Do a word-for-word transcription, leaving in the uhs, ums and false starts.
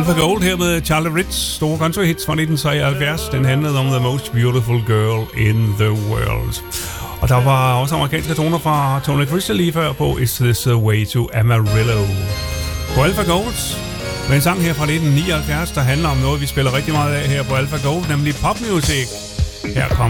Alpha Gold her med Charlie Ritz, store country hits fra nitten treoghalvfjerds. Den handlede om The Most Beautiful Girl in the World. Og der var også amerikanske toner fra Tony Crystal lige før på Is This the Way to Amarillo. På Alpha Gold med en sang her fra nitten nioghalvfjerds, der handler om noget, vi spiller rigtig meget af her på Alpha Gold, nemlig popmusik. Her kommer